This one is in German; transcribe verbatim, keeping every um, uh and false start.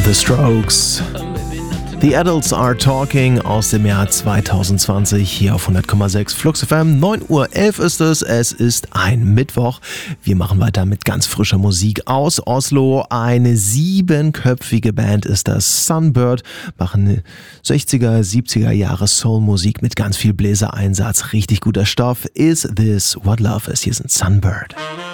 The Strokes. The Adults Are Talking aus dem Jahr zwanzig zwanzig hier auf hundert Komma sechs Flux F M. neun Uhr elf ist es, es ist ein Mittwoch. Wir machen weiter mit ganz frischer Musik aus Oslo. Eine siebenköpfige Band ist das, Sunbird, machen sechziger, siebziger Jahre Soulmusik mit ganz viel Bläsereinsatz. Richtig guter Stoff. Is This What Love Is? Hier sind Sunbird.